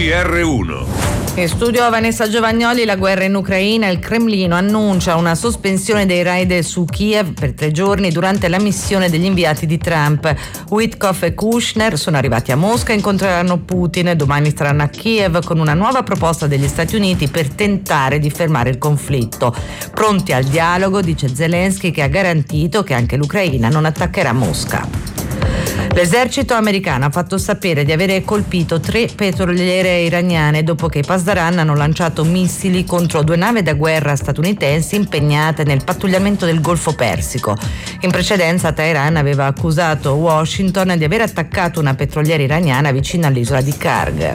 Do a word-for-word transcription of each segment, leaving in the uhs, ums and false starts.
R uno. In studio Vanessa Giovagnoli. La guerra in Ucraina. Il Cremlino annuncia una sospensione dei raid su Kiev per tre giorni durante la missione degli inviati di Trump. Witkoff e Kushner sono arrivati a Mosca e incontreranno Putin. Domani saranno a Kiev con una nuova proposta degli Stati Uniti per tentare di fermare il conflitto. Pronti al dialogo, dice Zelensky, che ha garantito che anche l'Ucraina non attaccherà Mosca. L'esercito americano ha fatto sapere di avere colpito tre petroliere iraniane dopo che i Pasdaran hanno lanciato missili contro due navi da guerra statunitensi impegnate nel pattugliamento del Golfo Persico. In precedenza Teheran aveva accusato Washington di aver attaccato una petroliera iraniana vicino all'isola di Karg.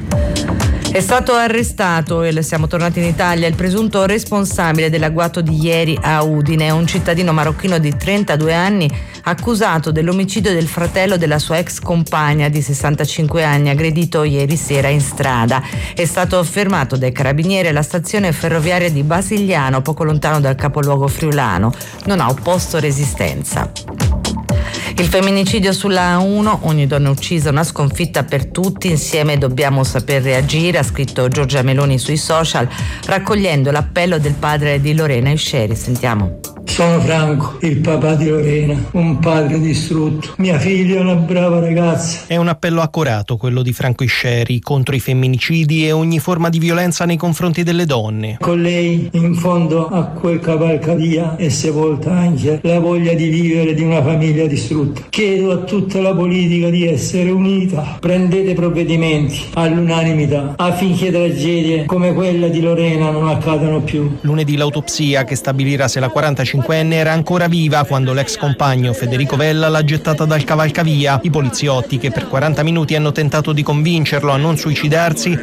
È stato arrestato, e siamo tornati in Italia, il presunto responsabile dell'agguato di ieri a Udine, un cittadino marocchino di trentadue anni accusato dell'omicidio del fratello della sua ex compagna di sessantacinque anni, aggredito ieri sera in strada. È stato fermato dai carabinieri alla stazione ferroviaria di Basigliano, poco lontano dal capoluogo friulano. Non ha opposto resistenza. Il femminicidio sulla A uno, ogni donna uccisa, una sconfitta per tutti, insieme dobbiamo saper reagire, ha scritto Giorgia Meloni sui social, raccogliendo l'appello del padre di Lorena Isceri. Sentiamo. Sono Franco, il papà di Lorena, un padre distrutto. Mia figlia è una brava ragazza. È un appello accorato quello di Franco Isceri contro i femminicidi e ogni forma di violenza nei confronti delle donne. Con lei, in fondo a quel cavalcavia, è sepolta anche la voglia di vivere di una famiglia distrutta. Chiedo a tutta la politica di essere unita. Prendete provvedimenti all'unanimità affinché tragedie come quella di Lorena non accadano più. Lunedì l'autopsia che stabilirà se la quarantacinquenne era ancora viva quando l'ex compagno Federico Vella l'ha gettata dal cavalcavia. I poliziotti, che per quaranta minuti hanno tentato di convincerlo a non suicidarsi,